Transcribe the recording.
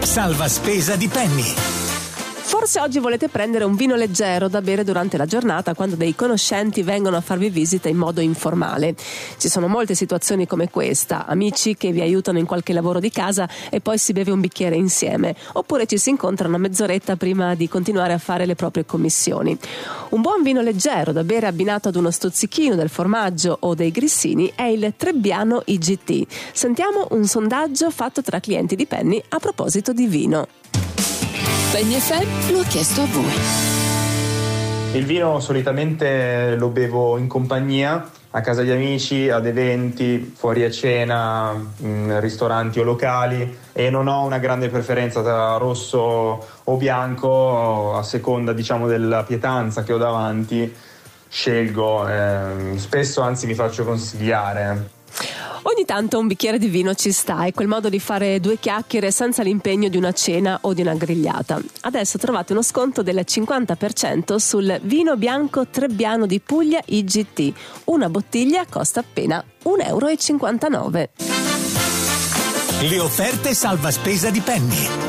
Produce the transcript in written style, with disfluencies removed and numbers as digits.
Salva spesa di Penny. Forse oggi volete prendere un vino leggero da bere durante la giornata quando dei conoscenti vengono a farvi visita in modo informale. Ci sono molte situazioni come questa, amici che vi aiutano in qualche lavoro di casa e poi si beve un bicchiere insieme, oppure ci si incontra una mezz'oretta prima di continuare a fare le proprie commissioni. Un buon vino leggero da bere abbinato ad uno stuzzichino del formaggio o dei grissini è il Trebbiano IGT. Sentiamo un sondaggio fatto tra clienti di Penny a proposito di vino. Penny FM lo ha chiesto a voi. Il vino solitamente lo bevo in compagnia, a casa di amici, ad eventi, fuori a cena, in ristoranti o locali, e non ho una grande preferenza tra rosso o bianco, a seconda della pietanza che ho davanti, scelgo, spesso anzi mi faccio consigliare. Ogni tanto un bicchiere di vino ci sta, è quel modo di fare due chiacchiere senza l'impegno di una cena o di una grigliata. Adesso trovate uno sconto del 50% sul vino bianco Trebbiano di Puglia IGT. Una bottiglia costa appena €1,59. Le offerte salva spesa di Penny.